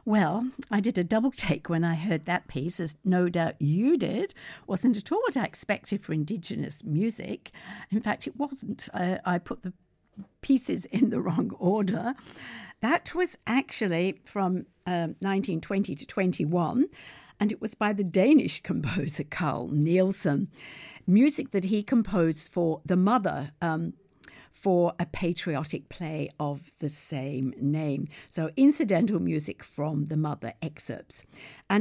Well, I did a double take when I heard that piece, as no doubt you did. Wasn't at all what I expected for Indigenous music. In fact, it wasn't. I put the pieces in the wrong order. That was actually from 1920 to 21, and it was by the Danish composer Carl Nielsen. Music that he composed for the mother, for a patriotic play of the same name. So incidental music from the Mother excerpts. And